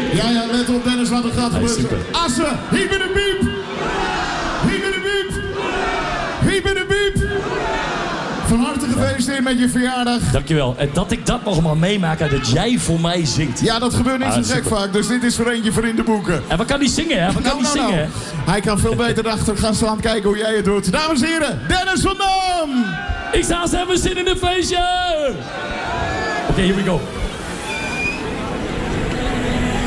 Ja, let op Dennis wat er gaat gebeuren. super. Assen, hier ben de biep. Hier ben de biep. Hier ben de biep. Van harte gefeliciteerd met je verjaardag. Dankjewel. En dat ik dat nog maar meemaak dat jij voor mij zingt. Ja, dat gebeurt niet zo gek vaak, dus dit is voor eentje voor in de boeken. En wat kan die zingen, hè? Wat kan die zingen? Hij kan veel beter erachter gaan staan kijken hoe jij het doet. Dames en heren, Dennis van Dam! Ik sta eens even zitten in een feestje! Oké, here we go.